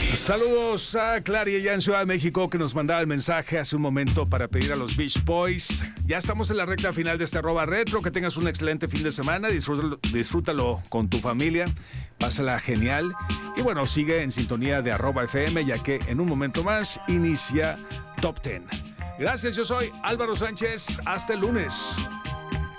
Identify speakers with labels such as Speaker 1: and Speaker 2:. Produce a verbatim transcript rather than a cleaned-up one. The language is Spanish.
Speaker 1: Saludos a Clary allá en Ciudad de México, que nos mandaba el mensaje hace un momento para pedir a los Beach Boys. Ya estamos en la recta final de este arroba retro. Que tengas un excelente fin de semana. Disfrútalo, disfrútalo con tu familia. Pásala genial. Y bueno, sigue en sintonía de arroba F M, ya que en un momento más inicia Top diez. Gracias, yo soy Álvaro Sánchez. Hasta el lunes.